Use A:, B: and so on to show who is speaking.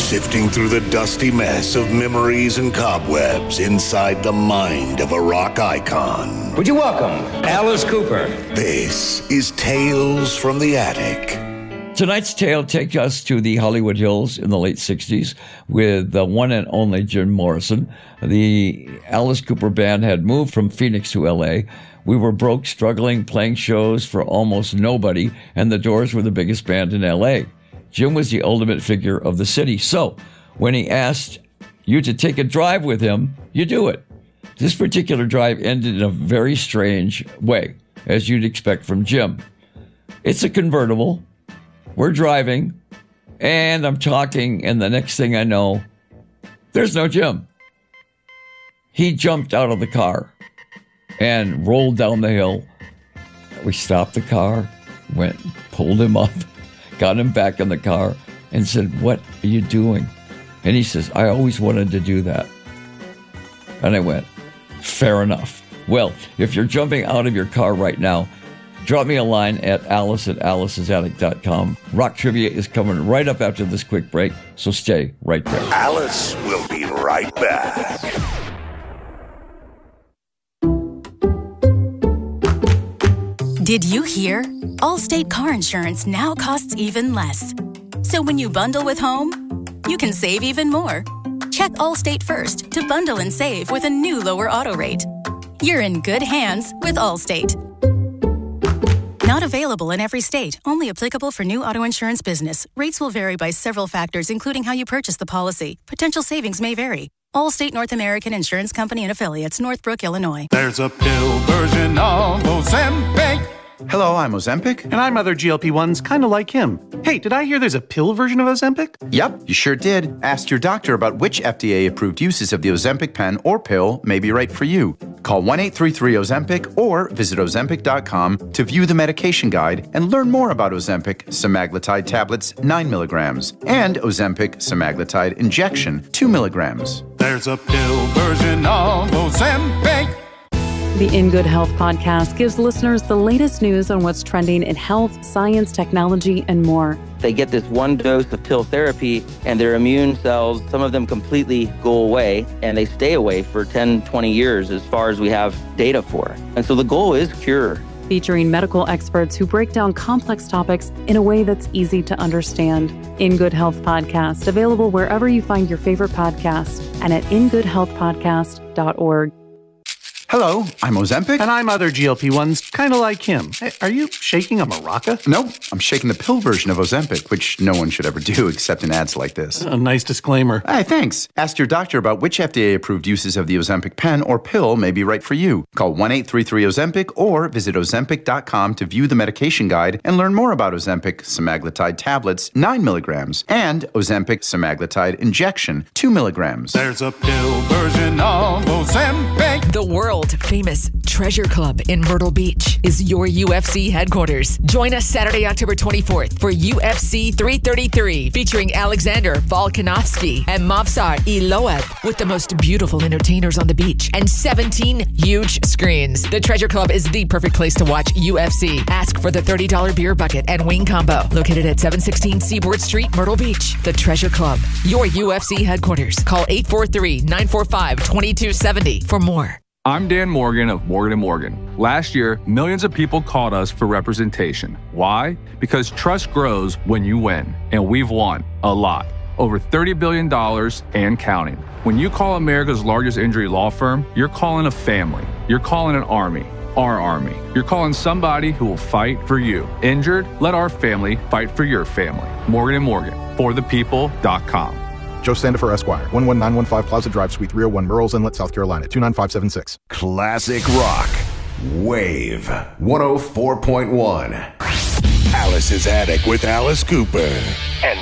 A: sifting through the dusty mess of memories and cobwebs inside the mind of a rock icon.
B: Would you welcome Alice Cooper?
A: This is Tales from the Attic.
C: Tonight's tale takes us to the Hollywood Hills in the late 60s with the one and only Jim Morrison. The Alice Cooper Band had moved from Phoenix to L.A. We were broke, struggling, playing shows for almost nobody, and the Doors were the biggest band in L.A. Jim was the ultimate figure of the city. So when he asked you to take a drive with him, you do it. This particular drive ended in a very strange way, as you'd expect from Jim. It's a convertible. We're driving, and I'm talking, and the next thing I know, there's no Jim. He jumped out of the car and rolled down the hill. We stopped the car, pulled him up, got him back in the car, and said, "What are you doing?" And he says, "I always wanted to do that." And I went, "Fair enough." Well, if you're jumping out of your car right now, drop me a line at alice@alicesattic.com. Rock Trivia is coming right up after this quick break, so stay right there.
A: Alice will be right back.
D: Did you hear? Allstate car insurance now costs even less. So when you bundle with home, you can save even more. Check Allstate first to bundle and save with a new lower auto rate. You're in good hands with Allstate. Not available in every state. Only applicable for new auto insurance business. Rates will vary by several factors, including how you purchase the policy. Potential savings may vary. Allstate North American Insurance Company and Affiliates, Northbrook, Illinois.
E: There's a pill version of Ozempic.
F: Hello, I'm Ozempic.
G: And I'm other GLP-1s, kind of like him. Hey, did I hear there's a pill version of Ozempic?
F: Yep, you sure did. Ask your doctor about which FDA-approved uses of the Ozempic pen or pill may be right for you. Call 1-833-OZEMPIC or visit Ozempic.com to view the medication guide and learn more about Ozempic semaglutide tablets 9 milligrams and Ozempic semaglutide injection 2 milligrams.
E: There's a pill version of Ozempic.
H: The In Good Health podcast gives listeners the latest news on what's trending in health, science, technology, and more.
I: They get this one dose of pill therapy and their immune cells, some of them completely go away, and they stay away for 10, 20 years as far as we have data for. And so the goal is cure.
H: Featuring medical experts who break down complex topics in a way that's easy to understand. In Good Health podcast, available wherever you find your favorite podcast and at ingoodhealthpodcast.org.
F: Hello, I'm Ozempic.
G: And I'm other GLP-1s, kind of like him. Hey, are you shaking a maraca?
F: Nope, I'm shaking the pill version of Ozempic, which no one should ever do except in ads like this.
G: A nice disclaimer.
F: Hey, thanks. Ask your doctor about which FDA-approved uses of the Ozempic pen or pill may be right for you. Call 1-833-OZEMPIC or visit Ozempic.com to view the medication guide and learn more about Ozempic semaglutide tablets 9 milligrams and Ozempic semaglutide injection 2 milligrams.
E: There's a pill version of Ozempic.
J: The world-famous Treasure Club in Myrtle Beach is your UFC headquarters. Join us Saturday, October 24th for UFC 333, featuring Alexander Volkanovski and Movsar Iloev, with the most beautiful entertainers on the beach and 17 huge screens. The Treasure Club is the perfect place to watch UFC. Ask for the $30 beer bucket and wing combo. Located at 716 Seaboard Street, Myrtle Beach. The Treasure Club, your UFC headquarters. Call 843-945-2270 for more.
K: I'm Dan Morgan of Morgan & Morgan. Last year, millions of people called us for representation. Why? Because trust grows when you win, and we've won a lot. Over $30 billion and counting. When you call America's largest injury law firm, you're calling a family. You're calling an army. Our army. You're calling somebody who will fight for you. Injured? Let our family fight for your family. Morgan & Morgan. ForThePeople.com.
L: Joe Standifer, Esquire, 11915 Plaza Drive, Suite 301, Murrells Inlet, South Carolina, 29576.
A: Classic Rock. Wave 104.1. Alice's Attic with Alice Cooper. And